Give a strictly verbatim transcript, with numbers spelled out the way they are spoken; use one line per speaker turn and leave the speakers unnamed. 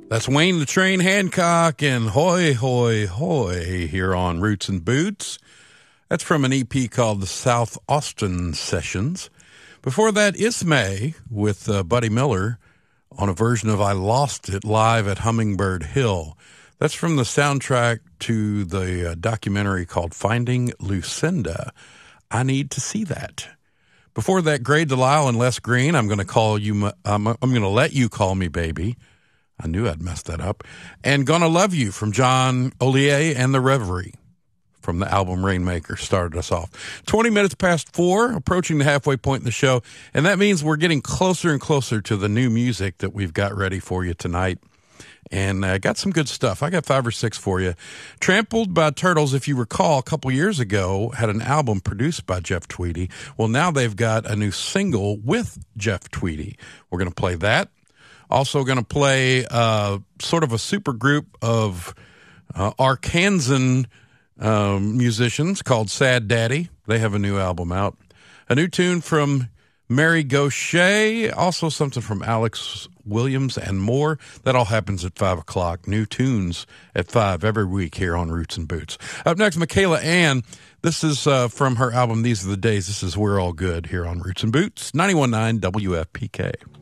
That's Wayne the Train Hancock and Hoy, Hoy, Hoy here on Roots and Boots. That's from an E P called the South Austin Sessions. Before that, Ismay with uh, Buddy Miller on a version of I Lost It live at Hummingbird Hill. That's from the soundtrack to the uh, documentary called Finding Lucinda. I need to see that. Before that, Gray Delisle and Les Green, I'm going to call you, I'm, I'm going to let you call me baby. I knew I'd messed that up. And Gonna Love You from John Ollier and the Reverie from the album Rainmaker started us off. twenty minutes past four, approaching the halfway point in the show. And that means we're getting closer and closer to the new music that we've got ready for you tonight. And I uh, got some good stuff. I got five or six for you. Trampled by Turtles, if you recall, a couple years ago, had an album produced by Jeff Tweedy. Well, now they've got a new single with Jeff Tweedy. We're going to play that. Also going to play uh, sort of a super group of uh, Arkansan um, musicians called Sad Daddy. They have a new album out. A new tune from Mary Gaucher, also something from Alex Williams and more. That all happens at five o'clock. New tunes at five every week here on Roots and Boots. Up next, Michaela Ann. This is uh, from her album These Are the Days. This is We're All Good here on Roots and Boots, ninety-one point nine W F P K.